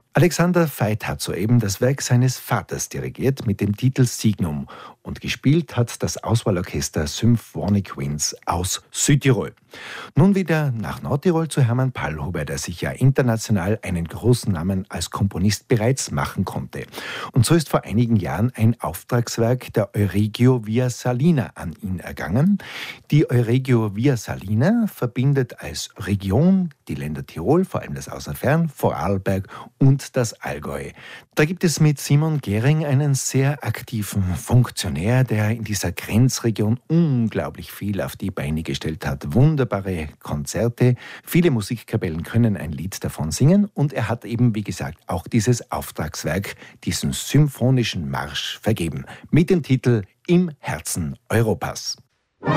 Alexander Veit hat soeben das Werk seines Vaters dirigiert mit dem Titel Signum und gespielt hat das Auswahlorchester Symphonic Winds aus Südtirol. Nun wieder nach Nordtirol zu Hermann Pallhuber, der sich ja international einen großen Namen als Komponist bereits machen konnte. Und so ist vor einigen Jahren ein Auftragswerk der Euregio Via Salina an ihn ergangen. Die Euregio Via Salina verbindet als Region die Länder Tirol, vor allem das Außerfern, Vorarlberg und das Allgäu. Da gibt es mit Simon Gering einen sehr aktiven Funktionär, der in dieser Grenzregion unglaublich viel auf die Beine gestellt hat. Wunderbare Konzerte, viele Musikkapellen können ein Lied davon singen und er hat eben, wie gesagt, auch dieses Auftragswerk, diesen symphonischen Marsch vergeben mit dem Titel Im Herzen Europas.